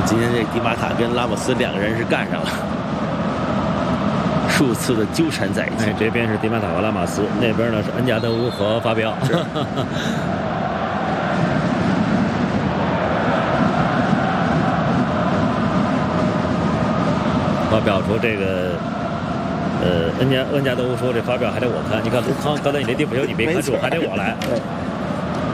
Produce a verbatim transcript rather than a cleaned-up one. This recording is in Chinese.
今天这迪马塔跟拉莫斯两个人是干上了，数次的纠缠在一起。 哎，这边是迪马塔和拉马斯，那边呢是恩加德乌和法比奥。法比奥说这个，呃，恩加恩加德乌说这法比奥还得我看，你看卢康刚才你那地方球你没看住，还得我来。